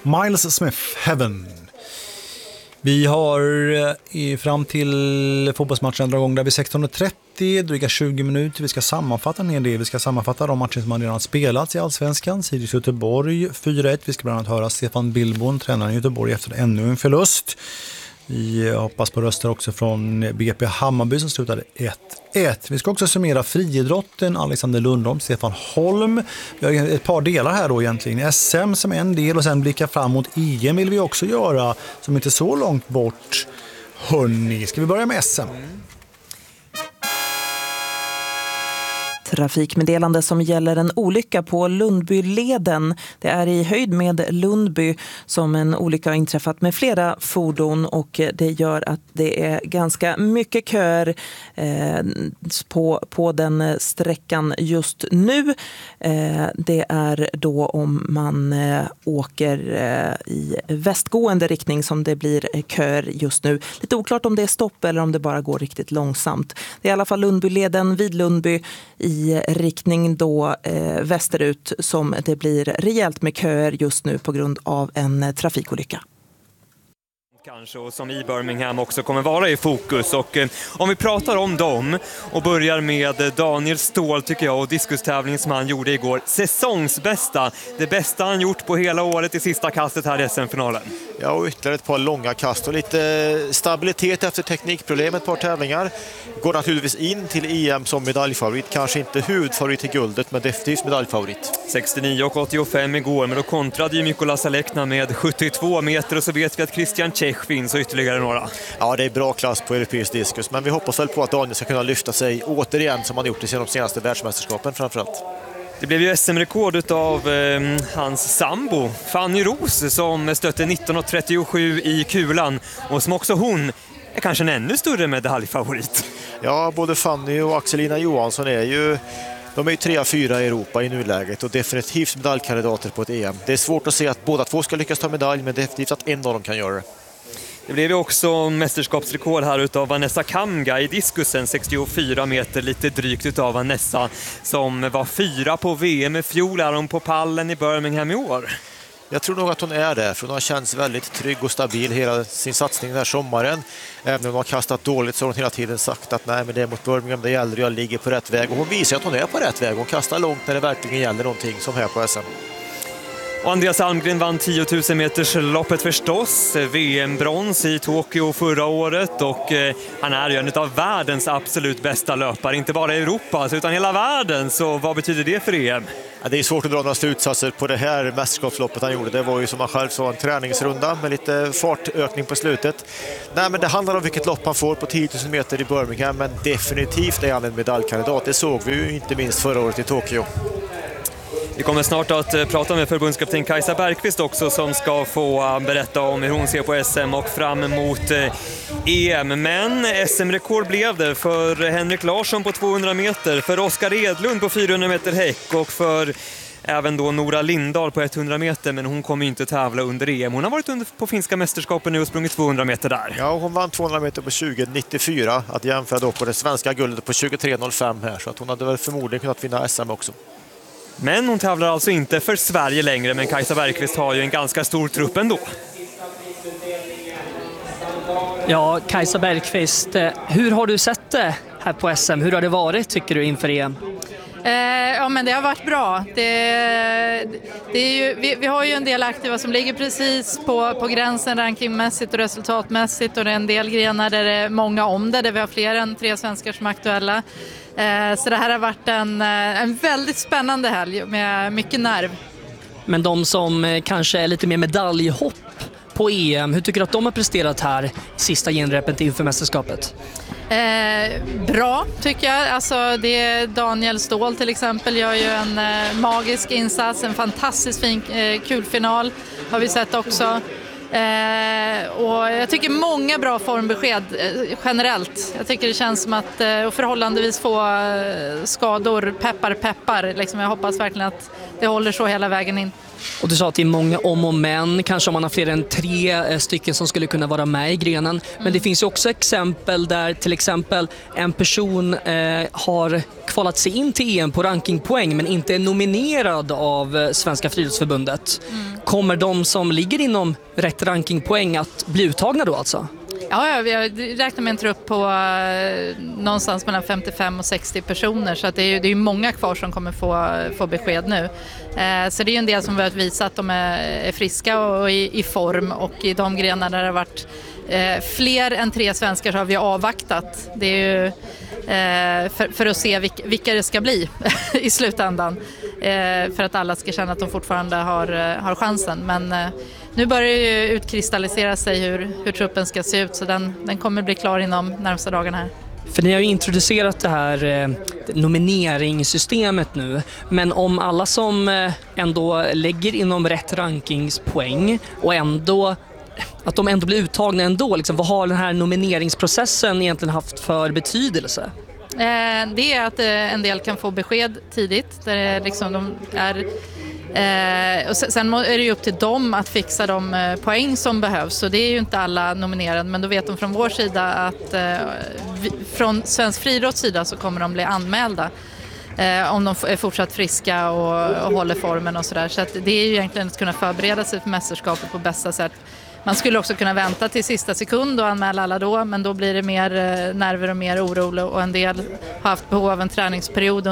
Miles Smith, Heaven. Vi har fram till fotbollsmatchen drar igång där vid 16.30, dryga 20 minuter. Vi ska sammanfatta en hel del. Vi ska sammanfatta de matcher som har redan spelats i Allsvenskan. Sirius Göteborg 4-1. Vi ska bland annat höra Stefan Billborn, tränaren i Göteborg, efter ännu en förlust. Vi hoppas på röster också från BP Hammarby som slutade 1-1. Vi ska också summera friidrotten, Alexander Lundholm, Stefan Holm. Vi har ett par delar här då egentligen. SM som en del och sen blicka fram mot EM vill vi också göra som inte är så långt bort. Hörrni, ska vi börja med SM? Trafikmeddelande som gäller en olycka på Lundbyleden. Det är i höjd med Lundby som en olycka har inträffat med flera fordon och det gör att det är ganska mycket köer på den sträckan just nu. Det är då om man åker i västgående riktning som det blir köer just nu. Lite oklart om det är stopp eller om det bara går riktigt långsamt. Det är i alla fall Lundbyleden vid Lundby i riktning då västerut som det blir rejält med köer just nu på grund av en trafikolycka. Kanske, och som i Birmingham också kommer vara i fokus. Och om vi pratar om dem och börjar med Daniel Ståhl tycker jag och diskustävlingen som han gjorde igår. Säsongsbästa, det bästa han gjort på hela året i sista kastet här i SM-finalen. Ja, och ytterligare ett par långa kast och lite stabilitet efter teknikproblem ett par tävlingar. Går naturligtvis in till EM som medaljfavorit, kanske inte huvudfavorit till guldet men definitivt medaljfavorit. 69 och 85 igår, men då kontrade ju Mikola Salekna med 72 meter och så vet vi att Christian Čech finns och ytterligare några. Ja, det är bra klass på europeisk diskus, men vi hoppas väl på att Daniel ska kunna lyfta sig återigen som han gjort i de senaste världsmästerskapen framförallt. Det blev ju SM-rekord av hans sambo Fanny Ros som stötte 19.37 i kulan och som också hon är kanske en ännu större medaljfavorit. Ja, både Fanny och Axelina Johansson är ju 3-4 i Europa i nuläget och definitivt medaljkandidater på ett EM. Det är svårt att se att båda två ska lyckas ta medalj, men definitivt att en av dem kan göra det. Det blev ju också mästerskapsrekord här utav Vanessa Kamga i diskusen, 64 meter lite drygt utav Vanessa som var 4 på VM i fjol. Är hon på pallen i Birmingham i år? Jag tror nog att hon är det, för hon har känts väldigt trygg och stabil hela sin satsning den här sommaren. Även om hon har kastat dåligt så har hon hela tiden sagt att nej, men det är mot Birmingham det gäller, jag ligger på rätt väg. Och hon visar att hon är på rätt väg, hon kastar långt när det verkligen gäller någonting som här på SM. Och Andreas Almgren vann 10 000 meters loppet förstås, VM-brons i Tokyo förra året och han är ju en av världens absolut bästa löpare, inte bara i Europa utan hela världen. Så vad betyder det för EM? Ja, det är svårt att dra några slutsatser på det här mästerskapsloppet han gjorde. Det var ju som han själv sa en träningsrunda med lite fartökning på slutet. Nej, men det handlar om vilket lopp han får på 10 000 meter i Birmingham, men definitivt är han en medaljkandidat. Det såg vi ju inte minst förra året i Tokyo. Vi kommer snart att prata med förbundskapten Kajsa Bergqvist också som ska få berätta om hur hon ser på SM och fram emot EM. Men SM-rekord blev det för Henrik Larsson på 200 meter, för Oskar Edlund på 400 meter häck och för även då Nora Lindahl på 100 meter, men hon kommer ju inte tävla under EM. Hon har varit på finska mästerskapen nu och sprungit 200 meter där. Ja, hon vann 200 meter på 20.94 att jämföra då på det svenska guldet på 23.05 här, så att hon hade väl förmodligen kunnat vinna SM också. Men hon tävlar alltså inte för Sverige längre, men Kajsa Bergqvist har ju en ganska stor trupp ändå. Ja, Kajsa Bergqvist, hur har du sett det här på SM? Hur har det varit tycker du inför EM? Ja, men det har varit bra. Det är ju, vi har ju en del aktiva som ligger precis på gränsen rankingmässigt och resultatmässigt, och det är en del grenar där det är många om det, där vi har fler än 3 svenskar som är aktuella. Så det här har varit en väldigt spännande helg med mycket nerv. Men de som kanske är lite mer medaljhopp på EM, hur tycker du att de har presterat här sista genrepet inför mästerskapet? Bra tycker jag. Alltså, Daniel Ståhl till exempel gör ju en magisk insats, en fantastiskt fin kulfinal har vi sett också. Och jag tycker många bra formbesked generellt. Jag tycker det känns som att förhållandevis få skador, peppar liksom. Jag hoppas verkligen att det håller så hela vägen in. Och du sa att det är många om och men, kanske om man har fler än 3 stycken som skulle kunna vara med i grenen. Men det finns ju också exempel där till exempel en person har kvalat sig in till EM på rankingpoäng men inte är nominerad av Svenska Friidrottsförbundet. Kommer de som ligger inom rätt rankingpoäng att bli uttagna då alltså? Ja, vi räknar med en trupp på någonstans mellan 55 och 60 personer, så att det är många kvar som kommer få besked nu. Så det är ju en del som vi har visat att de är friska och i form, och i de grenar där det har varit fler än 3 svenskar så har vi avvaktat. Det är ju för att se vilka det ska bli i slutändan, för att alla ska känna att de fortfarande har chansen. Men nu börjar det ju utkristallisera sig hur truppen ska se ut, så den kommer bli klar inom närmsta dagarna här. För ni har ju introducerat det här nomineringssystemet nu, men om alla som ändå lägger inom rätt rankingspoäng och att de ändå blir uttagna ändå, liksom, vad har den här nomineringsprocessen egentligen haft för betydelse? Det är att en del kan få besked tidigt, där liksom de är... Och sen är det ju upp till dem att fixa de poäng som behövs, så det är ju inte alla nominerade, men då vet de från vår sida att från Svensk Friidrotts sida så kommer de bli anmälda om de är fortsatt friska och håller formen och sådär. Så att det är ju egentligen att kunna förbereda sig för mästerskapet på bästa sätt. Man skulle också kunna vänta till sista sekund och anmäla alla då, men då blir det mer nerver och mer oro, och en del har haft behov av en träningsperiod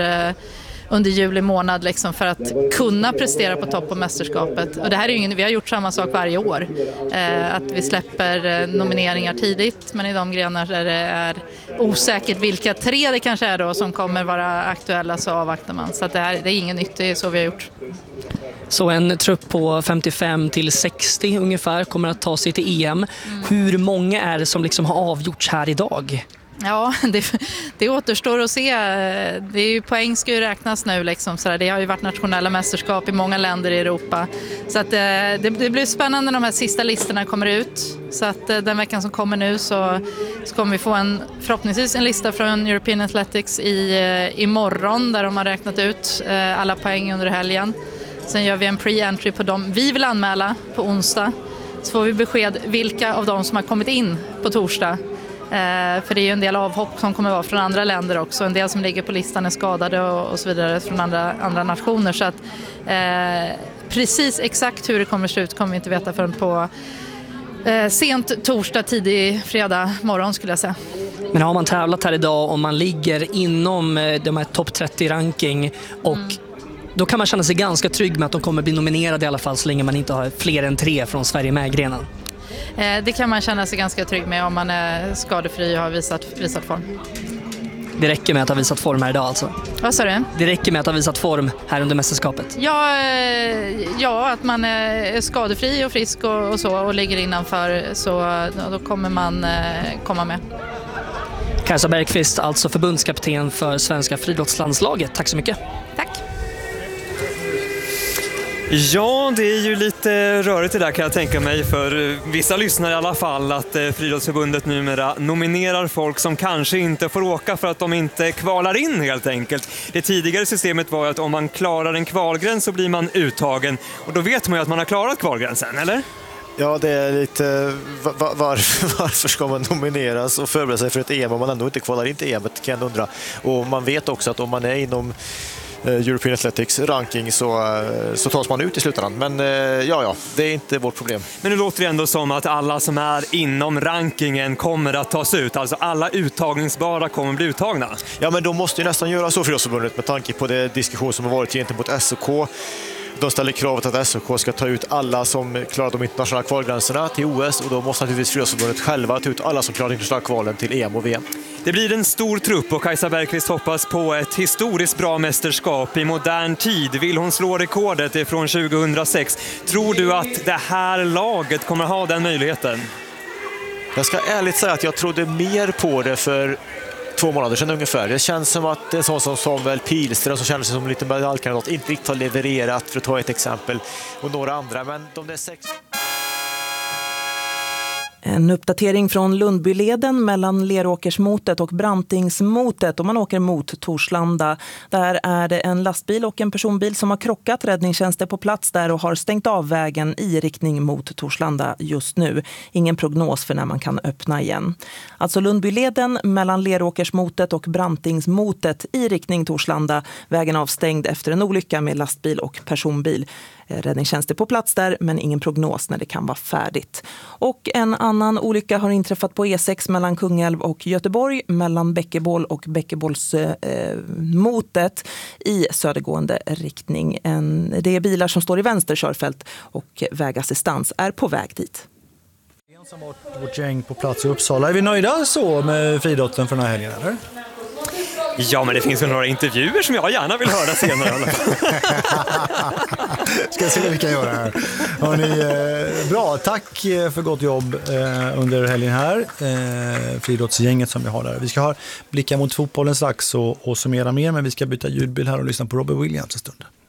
under juli månad liksom, för att kunna prestera på topp på mästerskapet. Och det här är ju vi har gjort samma sak varje år. Att vi släpper nomineringar tidigt, men i de grenar där det är osäkert vilka 3 det kanske är då som kommer vara aktuella, så avvaktar man. Så att det är ingen nytt, det är så vi har gjort. Så en trupp på 55 till 60 ungefär kommer att ta sig till EM. Hur många är det som liksom har avgjorts här idag? Ja, det återstår att se. Det är ju, poäng ska ju räknas nu liksom, så det har ju varit nationella mästerskap i många länder i Europa. Så att det blir spännande när de här sista listorna kommer ut. Så att den veckan som kommer nu så kommer vi få förhoppningsvis en lista från European Athletics imorgon, där de har räknat ut alla poäng under helgen. Sen gör vi en pre-entry på dem vi vill anmäla på onsdag. Så får vi besked vilka av dem som har kommit in på torsdag. För det är ju en del avhopp som kommer vara från andra länder också. En del som ligger på listan är skadade och så vidare från andra nationer. Så att precis exakt hur det kommer se ut kommer vi inte veta förrän på sent torsdag, tidig fredag morgon skulle jag säga. Men har man tävlat här idag, om man ligger inom de här topp 30-ranking och då kan man känna sig ganska trygg med att de kommer bli nominerade i alla fall, så länge man inte har fler än 3 från Sverige med grenen. Det kan man känna sig ganska trygg med om man är skadefri och har visat form. Det räcker med att ha visat form här idag alltså? Vad sa du? Det räcker med att ha visat form här under mästerskapet? Ja, att man är skadefri och frisk och så och ligger innanför, så då kommer man komma med. Kajsa Bergqvist, alltså förbundskapten för Svenska Friidrottslandslaget. Tack så mycket. Tack. Ja, det är ju lite rörigt det där, kan jag tänka mig, för vissa lyssnare i alla fall, att Friidrottsförbundet numera nominerar folk som kanske inte får åka för att de inte kvalar in helt enkelt. Det tidigare systemet var att om man klarar en kvalgräns så blir man uttagen, och då vet man ju att man har klarat kvalgränsen, eller? Ja, det är lite varför ska man nomineras och förbereda sig för ett EM om man ändå inte kvalar in till EM, kan jag undra. Och man vet också att om man är inom European Athletics ranking så tas man ut i slutändan. Men ja, det är inte vårt problem. Men nu låter det ändå som att alla som är inom rankingen kommer att tas ut. Alltså alla uttagningsbara kommer att bli uttagna. Ja, men de måste ju nästan göra så för Friidrottsförbundet med tanke på det diskussion som har varit gentemot SOK. De ställer kravet att SOK ska ta ut alla som klarar de internationella kvalgränserna till OS, och då måste naturligtvis Friidrottsförbundet själva ta ut alla som klarar de internationella kvalen till EM och VM. Det blir en stor trupp och Kajsa Bergqvist hoppas på ett historiskt bra mästerskap i modern tid. Vill hon slå rekordet från 2006? Tror du att det här laget kommer ha den möjligheten? Jag ska ärligt säga att jag trodde mer på det för 2 månader sedan ungefär. Det känns som att det är sån som Samuel Pilström, som känner sig som lite medaljkandidat, inte riktigt har levererat, för att ta ett exempel, och några andra, men de där 6... En uppdatering från Lundbyleden mellan Leråkersmotet och Brantingsmotet om man åker mot Torslanda. Där är det en lastbil och en personbil som har krockat. Räddningstjänster på plats där och har stängt av vägen i riktning mot Torslanda just nu. Ingen prognos för när man kan öppna igen. Alltså Lundbyleden mellan Leråkersmotet och Brantingsmotet i riktning Torslanda. Vägen avstängd efter en olycka med lastbil och personbil. Räddningstjänster på plats där men ingen prognos när det kan vara färdigt. Och en annan olycka har inträffat på E6 mellan Kungälv och Göteborg mellan Bäckebål och Bäckebålsmotet i södergående riktning. Det är bilar som står i vänster körfält och vägassistans är på väg dit. Vårt gäng på plats i Uppsala. Är vi nöjda så med friidrotten för den här helgen eller? Ja, men det finns ju några intervjuer som jag gärna vill höra senare. Ska se vad vi kan göra här. Hörrni, bra, tack för gott jobb under helgen här. Friidrottsgänget som vi har där. Vi ska blicka mot fotbollen strax och summera mer, men vi ska byta ljudbild här och lyssna på Robbie Williams en stund.